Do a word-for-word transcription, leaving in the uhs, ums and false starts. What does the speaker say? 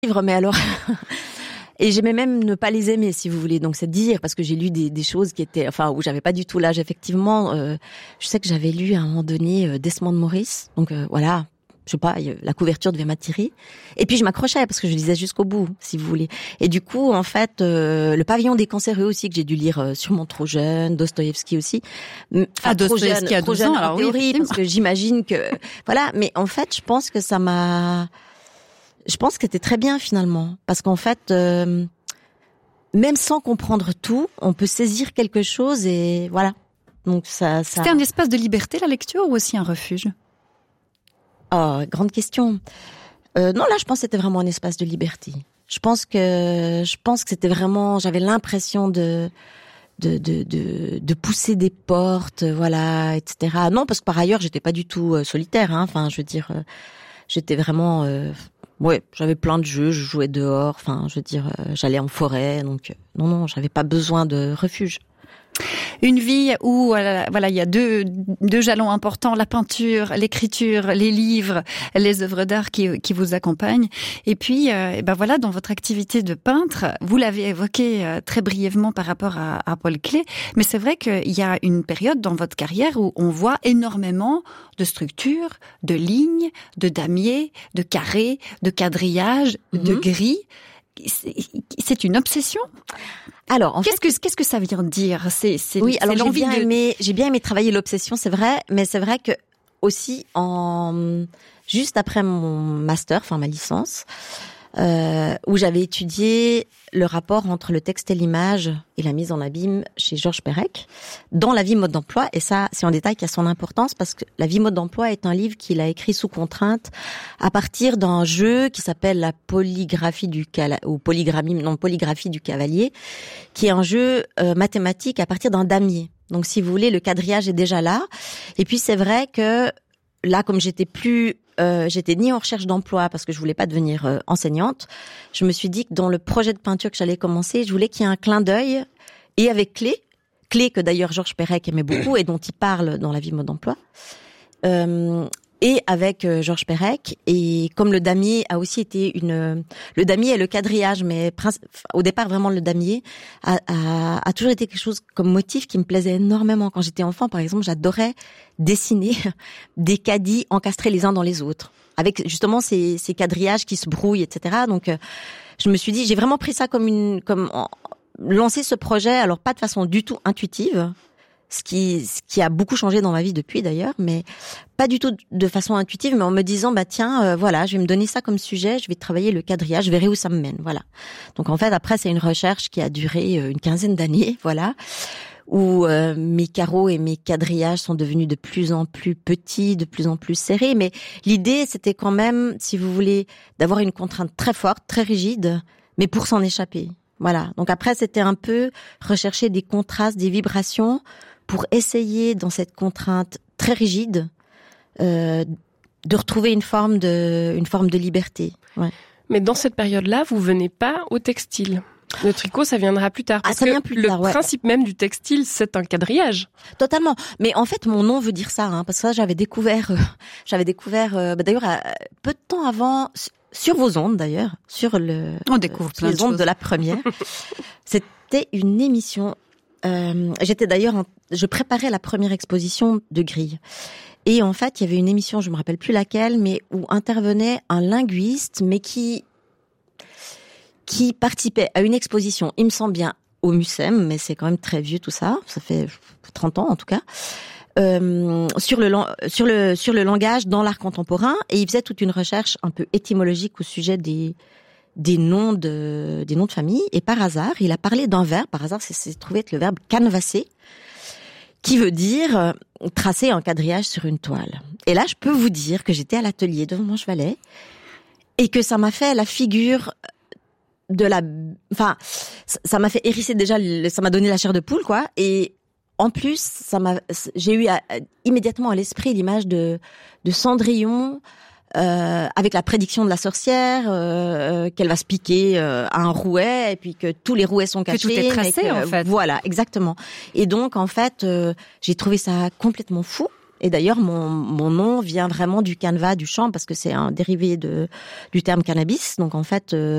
livres, mais alors... Et j'aimais même ne pas les aimer, si vous voulez. Donc c'est dire, parce que j'ai lu des, des choses qui étaient, enfin, où j'avais pas du tout l'âge. Effectivement, euh, je sais que j'avais lu à un moment donné euh, Desmond Morris. Donc euh, voilà, je sais pas, la couverture devait m'attirer. Et puis je m'accrochais parce que je lisais jusqu'au bout, si vous voulez. Et du coup, en fait, euh, le Pavillon des cancéreux aussi que j'ai dû lire euh, sûrement trop jeune, Dostoïevski aussi. Enfin, ah, Dostoïevski à douze ans, alors en théorie, oui, parce que j'imagine que voilà. Mais en fait, je pense que ça m'a Je pense que c'était très bien finalement, parce qu'en fait, euh, même sans comprendre tout, on peut saisir quelque chose et voilà. Donc ça, ça... C'était un espace de liberté, la lecture, ou aussi un refuge? Oh, grande question. Euh, non, là, je pense que c'était vraiment un espace de liberté. Je pense que, je pense que c'était vraiment, j'avais l'impression de, de, de, de, de pousser des portes, voilà, et cetera. Non, parce que par ailleurs, j'étais pas du tout euh, solitaire. Hein. Enfin, je veux dire, euh, j'étais vraiment. Euh, Ouais, j'avais plein de jeux, je jouais dehors, enfin, je veux dire, euh, j'allais en forêt, donc euh, non, non, j'avais pas besoin de refuge. Une vie où voilà, voilà, il y a deux deux jalons importants, la peinture, l'écriture, les livres, les œuvres d'art qui qui vous accompagnent. Et puis, euh, et ben voilà, dans votre activité de peintre, vous l'avez évoqué euh, très brièvement par rapport à, à Paul Klee, mais c'est vrai qu'il y a une période dans votre carrière où on voit énormément de structures, de lignes, de damiers, de carrés, de quadrillages, mm-hmm. de grilles. C'est une obsession. Alors, en qu'est-ce fait, que qu'est-ce que ça vient dire? C'est c'est oui. c'est alors j'ai bien de... aimé, j'ai bien aimé travailler l'obsession, c'est vrai, mais c'est vrai que aussi en juste après mon master, enfin ma licence, euh, où j'avais étudié le rapport entre le texte et l'image et la mise en abîme chez Georges Perec dans La vie mode d'emploi. Et ça, c'est un détail qui a son importance parce que La vie mode d'emploi est un livre qu'il a écrit sous contrainte à partir d'un jeu qui s'appelle la polygraphie du cal ou polygraphie non polygraphie du cavalier, qui est un jeu euh, mathématique à partir d'un damier. Donc, si vous voulez, le quadrillage est déjà là. Et puis, c'est vrai que là, comme j'étais plus Euh, j'étais ni en recherche d'emploi parce que je voulais pas devenir euh, enseignante. Je me suis dit que dans le projet de peinture que j'allais commencer, je voulais qu'il y ait un clin d'œil et avec Klee, Klee que d'ailleurs Georges Perec aimait beaucoup et dont il parle dans La vie mode d'emploi. Euh, et avec euh, Georges Perec, et comme le damier a aussi été une... Le damier et le quadrillage, mais princi... au départ vraiment le damier, a, a, a toujours été quelque chose comme motif qui me plaisait énormément. Quand j'étais enfant, par exemple, j'adorais dessiner des caddies encastrés les uns dans les autres, avec justement ces, ces quadrillages qui se brouillent, et cetera. Donc euh, je me suis dit, j'ai vraiment pris ça comme une... comme en... lancer ce projet, alors pas de façon du tout intuitive, ce qui ce qui a beaucoup changé dans ma vie depuis d'ailleurs, mais pas du tout de façon intuitive, mais en me disant bah tiens euh, voilà, je vais me donner ça comme sujet, je vais travailler le quadrillage, je verrai où ça me mène, voilà. Donc en fait après c'est une recherche qui a duré une quinzaine d'années, voilà, où euh, mes carreaux et mes quadrillages sont devenus de plus en plus petits, de plus en plus serrés, mais l'idée c'était quand même, si vous voulez, d'avoir une contrainte très forte, très rigide, mais pour s'en échapper. Voilà. Donc après c'était un peu rechercher des contrastes, des vibrations, pour essayer, dans cette contrainte très rigide, euh, de retrouver une forme de, une forme de liberté. Ouais. Mais dans cette période-là, vous venez pas au textile. Le tricot, ça viendra plus tard. Parce ah, ça vient que plus le tard, ouais. principe même du textile, c'est un quadrillage. Totalement. Mais en fait, mon nom veut dire ça, hein, parce que ça, j'avais découvert, euh, j'avais découvert, euh, bah, d'ailleurs, euh, peu de temps avant, sur vos ondes d'ailleurs, sur le, on découvre euh, plein les de ondes choses. de la première. C'était une émission. Euh, j'étais d'ailleurs, en, je préparais la première exposition de Grille. Et en fait, il y avait une émission, je me rappelle plus laquelle, mais où intervenait un linguiste, mais qui qui participait à une exposition, il me semble bien, au Mucem, mais c'est quand même très vieux tout ça, ça fait trente ans en tout cas, euh, sur le sur le sur le langage dans l'art contemporain, et il faisait toute une recherche un peu étymologique au sujet des des noms de des noms de famille, et par hasard, il a parlé d'un verbe, par hasard, c'est, c'est trouvé être le verbe canvasser, qui veut dire euh, tracer un quadrillage sur une toile. Et là, je peux vous dire que j'étais à l'atelier devant mon chevalet et que ça m'a fait la figure de la, enfin, ça m'a fait hérisser déjà, ça m'a donné la chair de poule, quoi. Et en plus, ça m'a, j'ai eu à, immédiatement à l'esprit l'image de de Cendrillon. Euh, avec la prédiction de la sorcière, euh, qu'elle va se piquer euh, à un rouet, et puis que tous les rouets sont cachés. Que tout est tracé, que, en fait. Voilà, exactement. Et donc, en fait, euh, j'ai trouvé ça complètement fou. Et d'ailleurs, mon, mon nom vient vraiment du canevas, du champ, parce que c'est un dérivé de du terme cannabis. Donc, en fait... Euh,